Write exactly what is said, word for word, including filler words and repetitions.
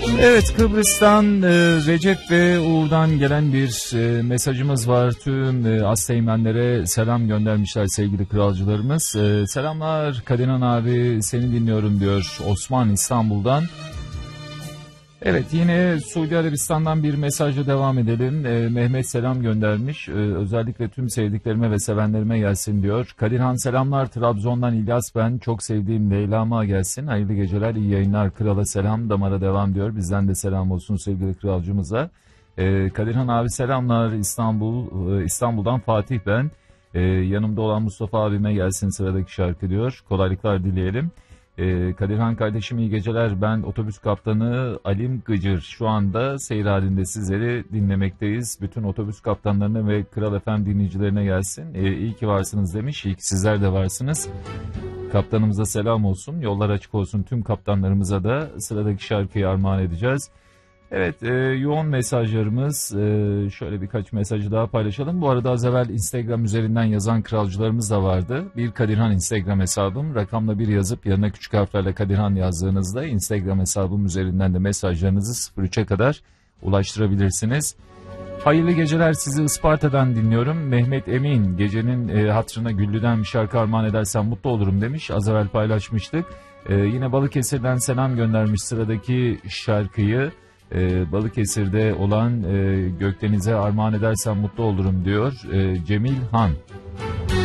Evet, Kıbrıs'tan e, Recep ve Uğur'dan gelen bir e, mesajımız var. Tüm e, Asteğmenlere selam göndermişler sevgili kralcılarımız. E, selamlar Kadinan abi, seni dinliyorum diyor Osman İstanbul'dan. Evet, yine Suudi Arabistan'dan bir mesajla devam edelim. Ee, Mehmet selam göndermiş. Ee, özellikle tüm sevdiklerime ve sevenlerime gelsin diyor. Kadirhan selamlar, Trabzon'dan İlyas ben. Çok sevdiğim Leyla'ma gelsin. Hayırlı geceler, iyi yayınlar. Krala selam, damara devam diyor. Bizden de selam olsun sevgili kralcımıza. Ee, Kadirhan abi selamlar, İstanbul e, İstanbul'dan Fatih ben. Ee, yanımda olan Mustafa abime gelsin sıradaki şarkı diyor. Kolaylıklar dileyelim. Ee, Kadirhan kardeşim iyi geceler, ben otobüs kaptanı Alim Gıcır, şu anda seyir halinde sizleri dinlemekteyiz. Bütün otobüs kaptanlarına ve Kral F M dinleyicilerine gelsin. Ee, iyi ki varsınız demiş, iyi ki sizler de varsınız. Kaptanımıza selam olsun, yollar açık olsun, tüm kaptanlarımıza da sıradaki şarkıyı armağan edeceğiz. Evet, e, yoğun mesajlarımız, e, şöyle birkaç mesajı daha paylaşalım. Bu arada az evvel Instagram üzerinden yazan kralcılarımız da vardı. Bir Kadirhan Instagram hesabım, rakamla bir yazıp yanına küçük harflerle Kadirhan yazdığınızda Instagram hesabım üzerinden de mesajlarınızı sıfır üçe kadar ulaştırabilirsiniz. Hayırlı geceler, sizi Isparta'dan dinliyorum. Mehmet Emin, gecenin e, hatırına Güllü'den bir şarkı armağan edersen mutlu olurum demiş. Az evvel paylaşmıştık. E, yine Balıkesir'den selam göndermiş sıradaki şarkıyı. Ee, Balıkesir'de olan e, Gökdeniz'e armağan edersen mutlu olurum diyor e, Cemil Han.